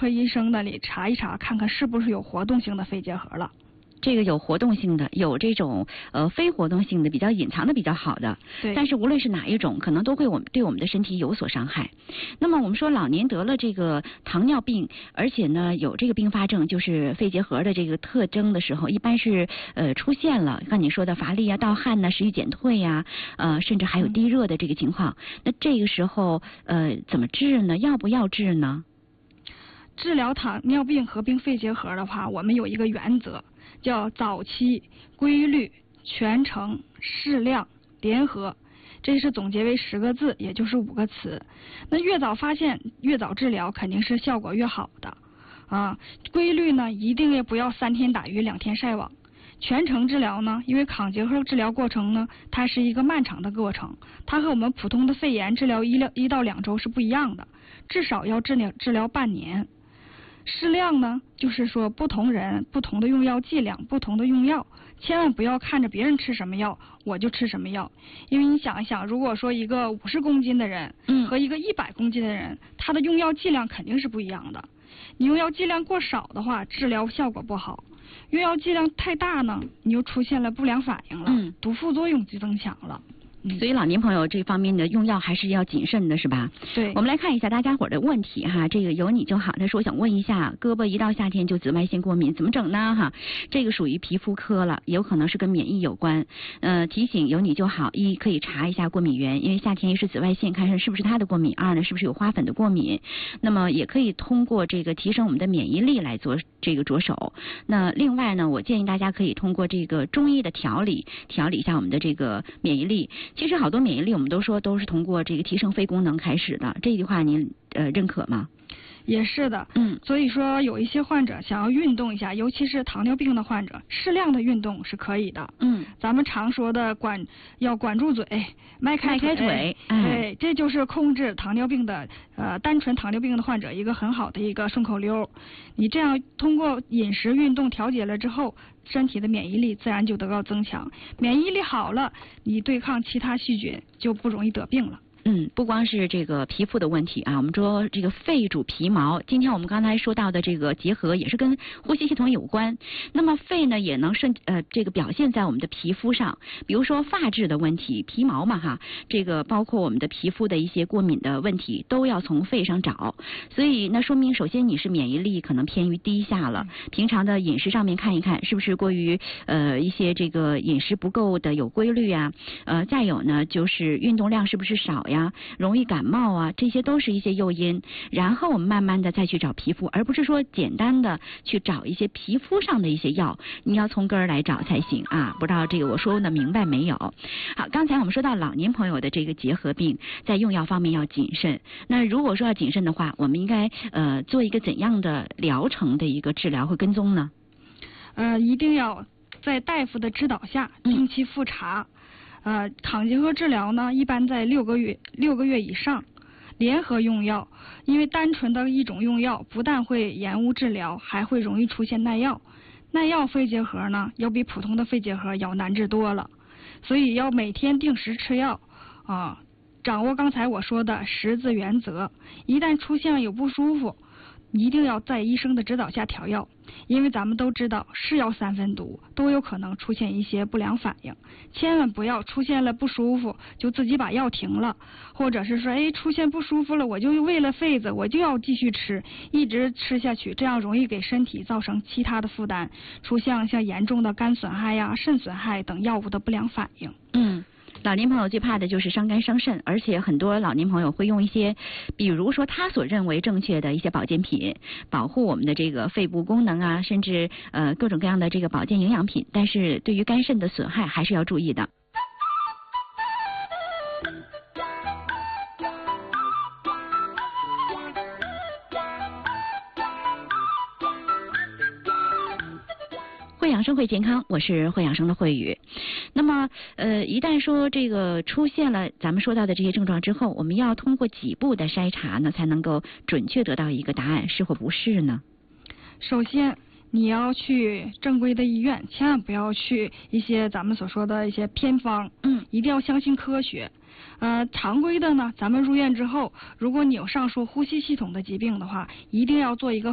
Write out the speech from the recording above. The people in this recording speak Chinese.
科医生那里查一查，看看是不是有活动性的肺结核了。 这个有活动性的，有这种非活动性的，比较隐藏的比较好的。 对。 但是无论是哪一种，可能都会对我们的身体有所伤害。那么我们说老年得了这个糖尿病，而且呢有这个并发症，就是肺结核的这个特征的时候，一般是出现了，像你说的乏力啊、盗汗呐、食欲减退呀、甚至还有低热的这个情况。那这个时候怎么治呢？要不要治呢？ 治疗糖尿病合并肺结核的话，我们有一个原则。叫早期、规律、全程、适量、联合，这是总结为10个字，也就是5个词。那越早发现、越早治疗，肯定是效果越好的。规律呢，一定也不要3天打鱼2天晒网。全程治疗呢，因为抗结核治疗过程呢，它是一个漫长的过程，它和我们普通的肺炎治疗1到2周是不一样的，至少要治疗半年。适量呢，就是说不同人不同的用药剂量，不同的用药，千万不要看着别人吃什么药我就吃什么药，因为你想一想，如果说一个50公斤的人和一个100公斤的人，他的用药剂量肯定是不一样的。你用药剂量过少的话，治疗效果不好；用药剂量太大呢，你又出现了不良反应了，毒副作用就增强了。 所以老年朋友这方面的用药还是要谨慎的，是吧？ 对。 我们来看一下大家伙的问题哈，这个有你就好。他说我想问一下，胳膊一到夏天就紫外线过敏，怎么整呢？哈，这个属于皮肤科了，有可能是跟免疫有关。提醒有你就好，一可以查一下过敏源，因为夏天一是紫外线，看看是不是他的过敏；二呢，是不是有花粉的过敏。那么也可以通过这个提升我们的免疫力来做这个着手。那另外呢，我建议大家可以通过这个中医的调理一下我们的这个免疫力。其实好多免疫力我们都说都是通过这个提升肺功能开始的，这句话您认可吗？ 也是的，所以说有一些患者想要运动一下，尤其是糖尿病的患者，适量的运动是可以的。咱们常说的要管住嘴，迈开腿，对，这就是控制糖尿病的单纯糖尿病的患者一个很好的一个顺口溜。你这样通过饮食、运动调节了之后，身体的免疫力自然就得到增强，免疫力好了，你对抗其他细菌就不容易得病了。 不光是这个皮肤的问题啊，我们说这个肺主皮毛。今天我们刚才说到的这个结核也是跟呼吸系统有关。那么肺呢也能这个表现在我们的皮肤上，比如说发质的问题，皮毛嘛哈，这个包括我们的皮肤的一些过敏的问题，都要从肺上找。所以那说明首先你是免疫力可能偏于低下了，平常的饮食上面看一看是不是过于一些这个饮食不够的有规律啊，再有呢就是运动量是不是少呀，容易感冒啊，这些都是一些诱因。然后我们慢慢的再去找皮肤，而不是说简单的去找一些皮肤上的一些药，你要从根儿来找才行啊。不知道这个我说的明白没有？好，刚才我们说到老年朋友的这个结核病，在用药方面要谨慎。那如果说要谨慎的话，我们应该做一个怎样的疗程的一个治疗和跟踪呢？ 一定要在大夫的指导下定期复查。抗结核治疗呢，一般在6个月以上，联合用药，因为单纯的一种用药不但会延误治疗，还会容易出现耐药。耐药肺结核呢，要比普通的肺结核要难治多了，所以要每天定时吃药掌握刚才我说的10字原则。一旦出现有不舒服，一定要在医生的指导下调药，因为咱们都知道是药3分毒，都有可能出现一些不良反应。千万不要出现了不舒服就自己把药停了，或者是说出现不舒服了我就为了肺子我就要继续吃，一直吃下去，这样容易给身体造成其他的负担，出现像严重的肝损害呀、肾损害等药物的不良反应。 老年朋友最怕的就是伤肝伤肾，而且很多老年朋友会用一些，比如说他所认为正确的一些保健品，保护我们的这个肺部功能啊，甚至各种各样的这个保健营养品，但是对于肝肾的损害还是要注意的。会养生会健康，我是会养生的慧宇。那么一旦说这个出现了咱们说到的这些症状之后，我们要通过几步的筛查呢，才能够准确得到一个答案，是或不是呢？ 首先你要去正规的医院，千万不要去一些咱们所说的一些偏方，一定要相信科学。常规的呢，咱们入院之后，如果你有上述呼吸系统的疾病的话，一定要做一个